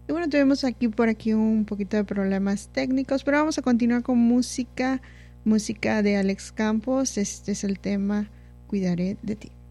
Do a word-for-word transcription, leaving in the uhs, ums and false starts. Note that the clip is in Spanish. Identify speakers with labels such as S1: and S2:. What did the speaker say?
S1: Y bueno, tuvimos aquí por aquí un poquito de problemas técnicos, pero vamos a continuar con música, música de Alex Campos. Este es el tema Cuidaré de ti.